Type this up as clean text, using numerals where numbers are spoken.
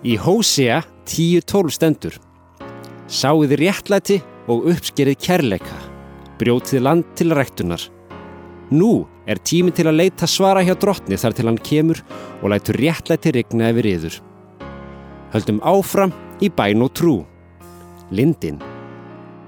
Í Hósea 10:12 stendur: Sáið réttlæti og uppskerið kærleika, brjótið land til ræktunar. Nú er tími til að leita svara hjá drottni þar til hann kemur og lætur réttlæti rigna yfir yður. Höldum áfram í bæn og trú. Lindin.